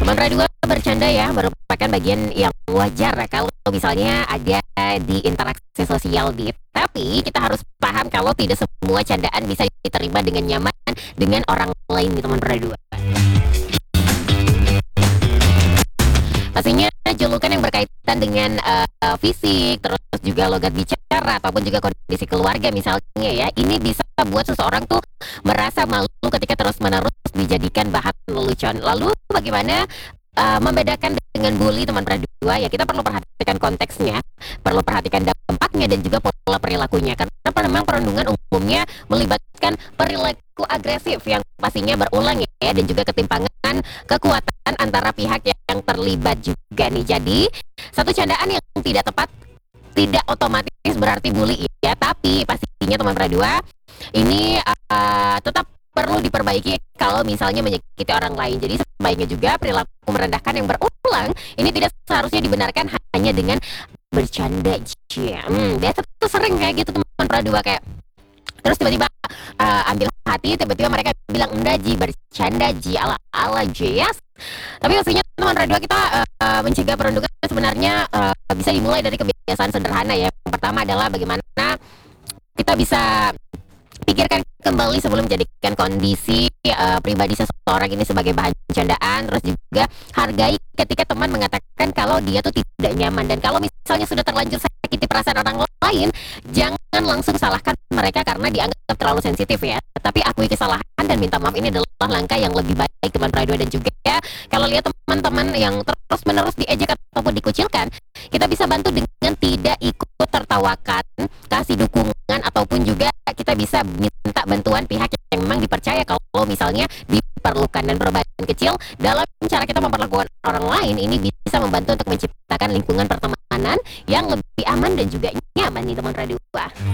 Teman radio bercanda ya merupakan bagian yang wajar kalau misalnya ada di interaksi sosial gitu. Tapi kita harus paham kalau tidak semua candaan bisa diterima dengan nyaman dengan orang lain nih teman radio. Pastinya julukan yang berkaitan dengan fisik, terus juga logat bicara ataupun juga kondisi keluarga misalnya ya, ini bisa buat seseorang tuh merasa malu ketika terus-menerus dijadikan bahan lelucon. Lalu bagaimana membedakan dengan bully teman berdua ya, kita perlu perhatikan konteksnya, perlu perhatikan dampaknya dan juga pola perilakunya. Karena memang perundungan umumnya melibatkan perilaku agresif yang pastinya berulang ya, dan juga ketimpangan kekuatan antara pihak yang terlibat juga nih. Jadi satu candaan yang tidak tepat tidak otomatis berarti bully ya, tapi pastinya teman berdua ini tetap perlu diperbaiki kalau misalnya menyakiti orang lain. Jadi sebaiknya juga perilaku merendahkan yang berulang ini tidak seharusnya dibenarkan hanya dengan bercanda aja. Biasa tuh sering kayak gitu teman berdua, kayak terus tiba-tiba ambil hati, tiba-tiba mereka bilang enggak ji, bercanda ji, ala-ala ji, yes. Tapi pastinya teman radio kita mencegah perundungan sebenarnya bisa dimulai dari kebiasaan sederhana ya. Yang pertama adalah bagaimana kita bisa pikirkan kembali sebelum menjadikan kondisi pribadi seseorang ini sebagai bahan candaan. Terus juga hargai ketika teman mengatakan kalau dia tuh tidak nyaman, dan kalau misalnya sudah terlanjur sakiti perasaan orang lain, jangan langsung salahkan mereka karena dianggap terlalu sensitif ya, tapi akui kesalahan dan minta maaf. Ini adalah langkah yang lebih baik teman radio. Dan juga ya, kalau lihat teman-teman yang terus menerus diejek ataupun dikucilkan, kita bisa bantu dengan tidak ikut tertawakan, kasih dukungan, ataupun juga kita bisa minta bantuan pihak yang memang dipercaya kalau misalnya diperlukan. Dan perubahan kecil dalam cara kita memperlakukan orang lain ini bisa membantu untuk menciptakan lingkungan pertemanan yang lebih aman dan juga nyaman nih teman radio.